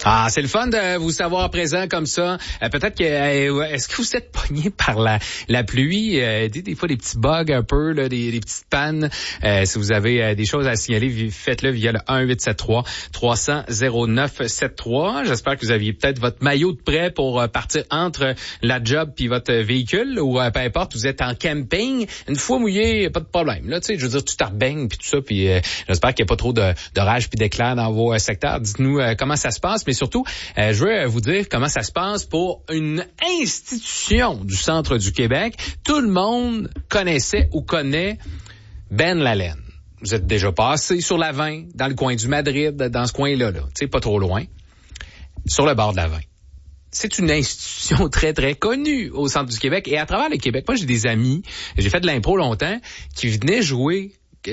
Ah, c'est le fun de vous savoir présent comme ça. Peut-être que est-ce que vous êtes pogné par la pluie, des fois des petits bugs un peu, là, des petites pannes. Si vous avez des choses à signaler, faites-le via le 1-873-300-0973. J'espère que vous aviez peut-être votre maillot de prêt pour partir entre la job puis votre véhicule, ou peu importe, vous êtes en camping, une fois mouillé, pas de problème. Là, tu sais, je veux dire, tu t'arbaignes puis tout ça, puis j'espère qu'il n'y a pas trop d'orage puis d'éclairs dans vos secteurs. Dites-nous comment ça se passe. Mais surtout, je veux vous dire comment ça se passe pour une institution du centre du Québec. Tout le monde connaissait ou connaît Ben Lalaine. Vous êtes déjà passé sur la 20, dans le coin du Madrid, dans ce coin-là, tu sais, pas trop loin, sur le bord de la 20. C'est une institution très, très connue au centre du Québec et à travers le Québec. Moi, j'ai des amis, j'ai fait de l'impro longtemps, qui venaient jouer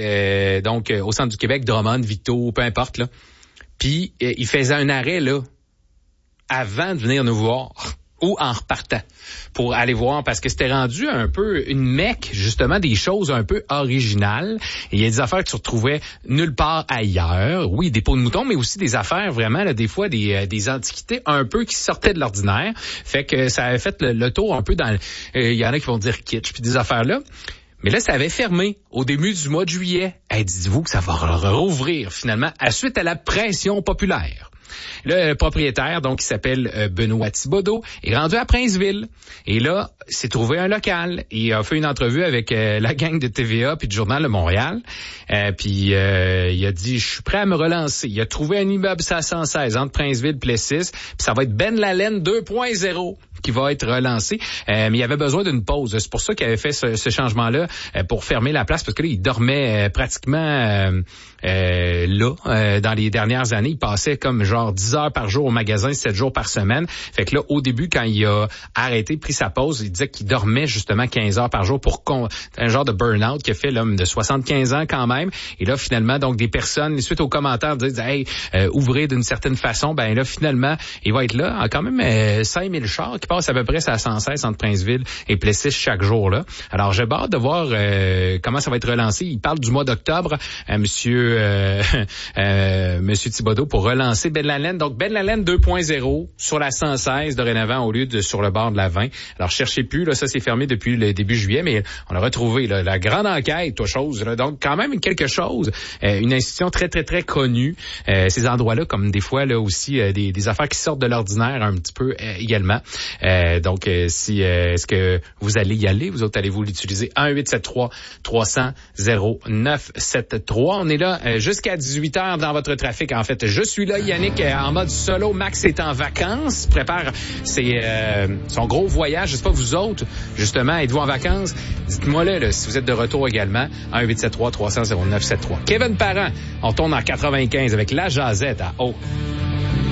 au centre du Québec, Drummond, Victo, peu importe, là. Puis, il faisait un arrêt, là, avant de venir nous voir, ou en repartant, pour aller voir, parce que c'était rendu un peu une mecque, justement, des choses un peu originales. Et il y a des affaires que tu retrouvais nulle part ailleurs. Oui, des peaux de mouton, mais aussi des affaires, vraiment, là, des fois, des antiquités un peu qui sortaient de l'ordinaire. Fait que ça avait fait le tour un peu dans... Il y en a qui vont dire kitsch, puis des affaires-là. Mais là, ça avait fermé au début du mois de juillet. Hey, dites-vous que ça va rouvrir finalement suite à la pression populaire. Le propriétaire, donc, qui s'appelle Benoît Thibodeau, est rendu à Princeville. Et là, s'est trouvé un local. Il a fait une entrevue avec la gang de TVA puis du Journal de Montréal. Puis il a dit, je suis prêt à me relancer. Il a trouvé un immeuble 116 entre Princeville et Plessis. Puis ça va être Ben Lalaine 2.0 qui va être relancé. Mais il avait besoin d'une pause. C'est pour ça qu'il avait fait ce changement-là pour fermer la place. Parce que là, il dormait pratiquement dans les dernières années. Il passait comme genre 10 heures par jour au magasin, 7 jours par semaine. Fait que là, au début, quand il a arrêté, pris sa pause, il disait qu'il dormait justement 15 heures par jour pour un genre de burn-out qu'il a fait l'homme de 75 ans quand même. Et là, finalement, donc des personnes, suite aux commentaires, disent hey, ouvrez d'une certaine façon, ben là, finalement, il va être là. Quand même 5000 chars qui passent à peu près à 116 entre Princeville et Plessis chaque jour là. Alors, j'ai hâte de voir comment ça va être relancé. Il parle du mois d'octobre, Monsieur Thibodeau, pour relancer Ben Lalaine. Donc, Ben Lalaine 2.0 sur la 116 dorénavant au lieu de sur le bord de la 20. Alors, cherchez plus, là, ça c'est fermé depuis le début juillet, mais on a retrouvé là, la grande enquête, toute chose. Là, donc, quand même quelque chose, une institution très, très, très connue. Ces endroits-là, comme des fois là aussi, des affaires qui sortent de l'ordinaire un petit peu également. Donc, est-ce que vous allez y aller? Vous autres, allez-vous l'utiliser? 1-873-300-0973. On est là jusqu'à 18h dans votre trafic. En fait, je suis là, Yannick, en mode solo. Max est en vacances, prépare son gros voyage. Je sais pas, vous autres, justement, êtes-vous en vacances? Dites-moi là, si vous êtes de retour également. 1-873-300-0973. Kevin Parent, on tourne en 95 avec La Jazette à haut.